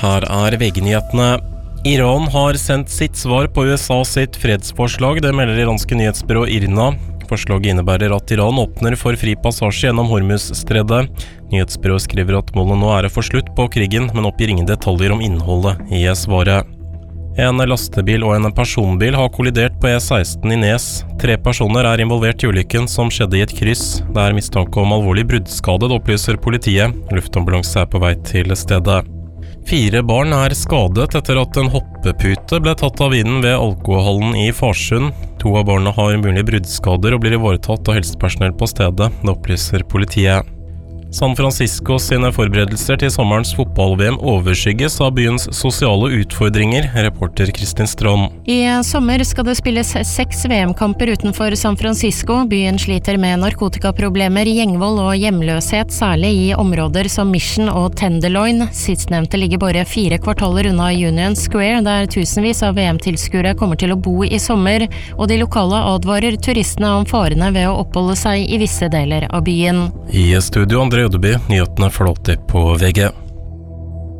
Her VG-nyhetene. Iran har sendt sitt svar på USA sitt fredsforslag, det melder iranske nyhetsbyrå IRNA. Forslaget innebærer at Iran åpner for fri passasje gjennom Hormuz-stredet. Nyhetsbyrået skriver at målet nå å få slutt på krigen, men oppgir ingen detaljer om innholdet i svaret. En lastebil og en personbil har kollidert på E16 i Nes. 3 personer involvert i ulykken som skjedde i et kryss. Det mistanke om alvorlig bruddskade, det opplyser politiet. Luftambulanse på vei til stedet. 4 barn skadet etter at en hoppepute ble tatt av vinden ved alkoholhallen i Farsund. 2 av barna har mulige bruddskader og blir ivaretatt av helsepersonell på stedet, det opplyser politiet. San Francisco sine forberedelser til sommerens fotball-VM overskygges av byens sosiale utfordringer, reporter Kristin Strand. I sommer skal det spilles 6 VM-kamper utenfor San Francisco. Byen sliter med narkotikaproblemer, gjengvold og hjemløshet, særlig i områder som Mission og Tenderloin. Sistnevnte ligger bare 4 kvartaler unna Union Square, der tusenvis av VM-tilskuere kommer til å bo i sommer, og de lokale advarer turistene om farene ved å oppholde seg i visse deler av byen. I studio André Ødeby, nyhetene flåter på VG.